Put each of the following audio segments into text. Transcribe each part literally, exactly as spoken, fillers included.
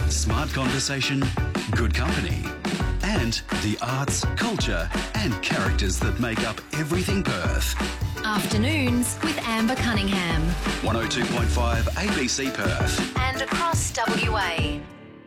smart conversation, good company, and the arts, culture and characters that make up everything Perth. Afternoons with Amber Cunningham. one oh two point five A B C Perth. And across W A.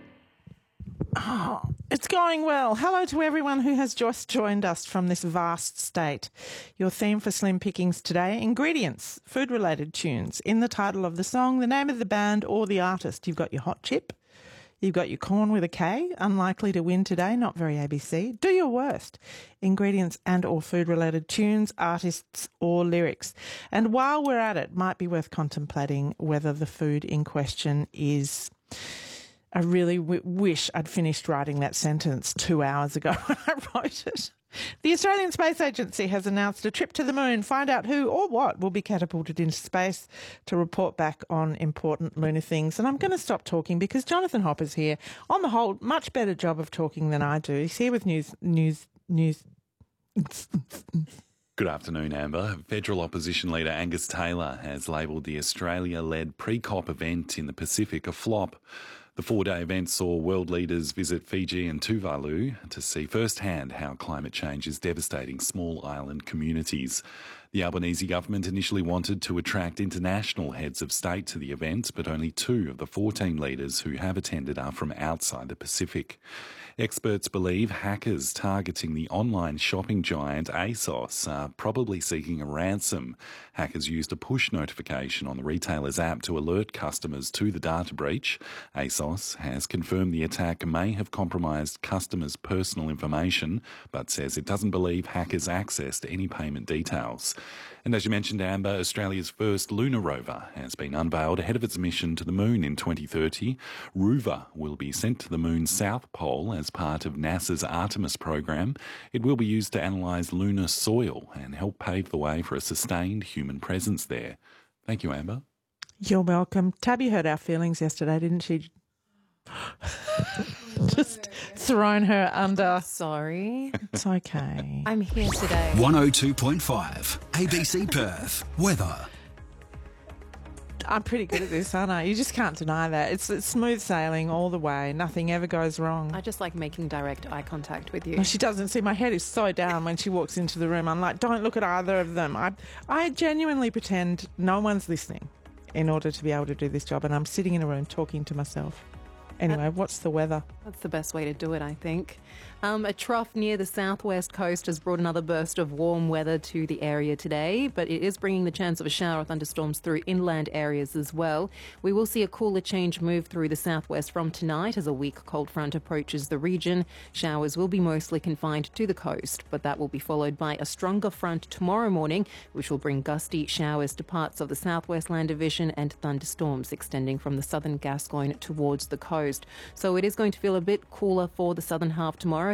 Oh, it's going well. Hello to everyone who has just joined us from this vast state. Your theme for Slim Pickings today, ingredients, food-related tunes. In the title of the song, the name of the band or the artist. You've got your hot chip. You've got your corn with a K, unlikely to win today, not very A B C. Do your worst. Ingredients and or food-related tunes, artists or lyrics. And while we're at it, might be worth contemplating whether the food in question is... I really w- wish I'd finished writing that sentence two hours ago when I wrote it. The Australian Space Agency has announced a trip to the moon. Find out who or what will be catapulted into space to report back on important lunar things. And I'm going to stop talking because Jonathan Hopper's here. On the whole, much better job of talking than I do. He's here with news, news, news. Good afternoon, Amber. Federal opposition leader Angus Taylor has labelled the Australia-led pre-COP event in the Pacific a flop. The four-day event saw world leaders visit Fiji and Tuvalu to see firsthand how climate change is devastating small island communities. The Albanese government initially wanted to attract international heads of state to the event, but only two of the fourteen leaders who have attended are from outside the Pacific. Experts believe hackers targeting the online shopping giant ASOS are probably seeking a ransom. Hackers used a push notification on the retailer's app to alert customers to the data breach. ASOS has confirmed the attack may have compromised customers' personal information, but says it doesn't believe hackers accessed any payment details. And as you mentioned, Amber, Australia's first lunar rover has been unveiled ahead of its mission to the moon in twenty thirty. Rover will be sent to the moon's south pole as part of NASA's Artemis program. It will be used to analyse lunar soil and help pave the way for a sustained human presence there. Thank you, Amber. You're welcome. Tabby hurt our feelings yesterday, didn't she? Just thrown her under. Sorry. It's okay. I'm here today. one oh two point five A B C Perth. Weather. I'm pretty good at this, aren't I? You just can't deny that. It's, it's smooth sailing all the way. Nothing ever goes wrong. I just like making direct eye contact with you. No, she doesn't. See, my head is so down when she walks into the room. I'm like, don't look at either of them. I, I genuinely pretend no one's listening in order to be able to do this job, and I'm sitting in a room talking to myself. Anyway, what's the weather? That's the best way to do it, I think. Um, a trough near the southwest coast has brought another burst of warm weather to the area today, but it is bringing the chance of a shower or thunderstorms through inland areas as well. We will see a cooler change move through the southwest from tonight as a weak cold front approaches the region. Showers will be mostly confined to the coast, but that will be followed by a stronger front tomorrow morning, which will bring gusty showers to parts of the southwest land division and thunderstorms extending from the southern Gascoyne towards the coast. So it is going to feel a bit cooler for the southern half tomorrow,